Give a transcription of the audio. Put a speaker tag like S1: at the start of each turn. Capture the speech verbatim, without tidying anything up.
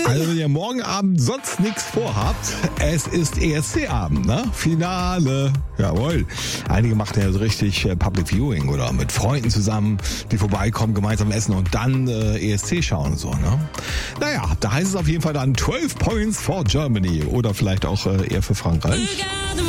S1: Also wenn ihr morgen Abend sonst nichts vorhabt, es ist E S C-Abend, ne? Finale. Jawohl. Einige machen ja so richtig äh, Public Viewing oder mit Freunden zusammen, die vorbeikommen, gemeinsam essen und dann äh, E S C schauen und so, ne? Naja, da heißt es auf jeden Fall dann zwölf Points for Germany oder vielleicht auch äh, eher für Frankreich.